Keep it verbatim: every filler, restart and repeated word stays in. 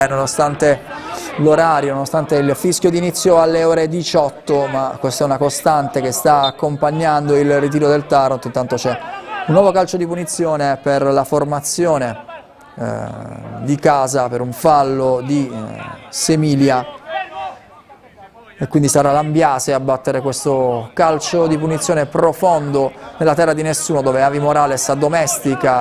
Nonostante l'orario, nonostante il fischio d'inizio alle ore diciotto, ma questa è una costante che sta accompagnando il ritiro del Taranto. Intanto c'è un nuovo calcio di punizione per la formazione eh, di casa per un fallo di eh, Semilia, e quindi sarà Lambiase a battere questo calcio di punizione profondo nella terra di nessuno, dove Avi Morales addomestica